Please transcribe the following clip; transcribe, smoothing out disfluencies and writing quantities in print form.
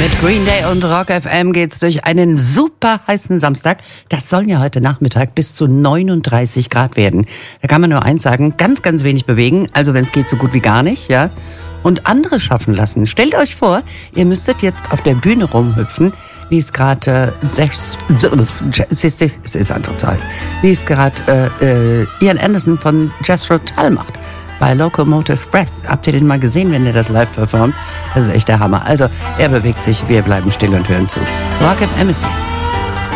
Mit Green Day und Rock FM geht's durch einen super heißen Samstag. Das sollen ja heute Nachmittag bis zu 39 Grad werden. Da kann man nur eins sagen, ganz, ganz wenig bewegen. Also wenn es geht, so gut wie gar nicht, ja. Und andere schaffen lassen. Stellt euch vor, ihr müsstet jetzt auf der Bühne rumhüpfen, wie es gerade es ist einfach zu heiß, wie es gerade Ian Anderson von Jethro Tull macht. Bei Locomotive Breath. Habt ihr den mal gesehen, wenn er das live performt? Das ist echt der Hammer. Also, er bewegt sich, wir bleiben still und hören zu. Rock FM ist hier.